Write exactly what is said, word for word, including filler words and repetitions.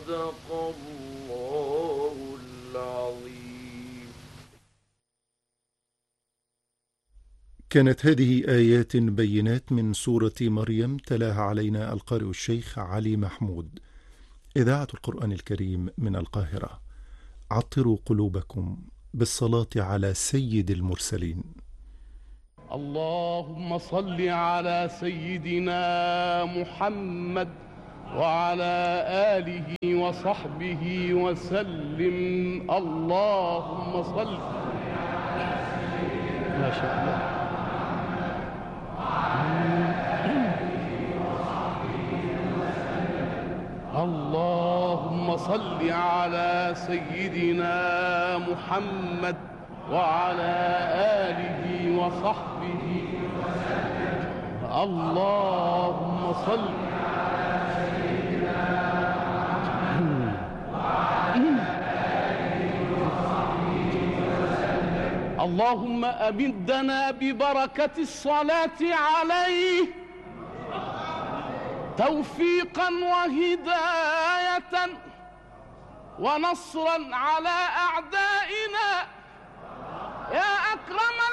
صدق الله العظيم. كانت هذه آيات بينات من سورة مريم، تلاها علينا القارئ الشيخ علي محمود. إذاعة القرآن الكريم من القاهرة. عطروا قلوبكم بالصلاة على سيد المرسلين. اللهم صل على سيدنا محمد وعلى آله وصحبه وسلم. اللهم صل ما شاء الله. اللهم صل على سيدنا محمد وعلى آله وصحبه وسلم. اللهم صل على سيدنا محمد وعلى آله وصحبه وسلم. اللهم أمدنا ببركة الصلاة عليه توفيقا وهداية ونصرا على أعدائنا يا أكرم